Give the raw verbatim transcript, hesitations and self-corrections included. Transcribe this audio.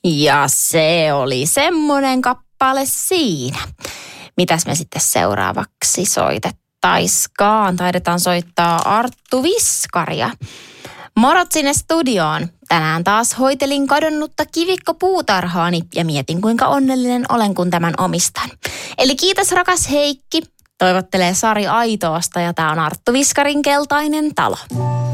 Ja se oli semmonen kappale siinä. Mitäs me sitten seuraavaksi soitettaiskaan? Taidetaan soittaa Arttu Viskaria. Morot sinne studioon. Tänään taas hoitelin kadonnutta kivikkopuutarhaani ja mietin kuinka onnellinen olen kun tämän omistan. Eli kiitos rakas Heikki. Toivottelee Sari Aitoosta ja tää on Arttu Viskarin Keltainen talo.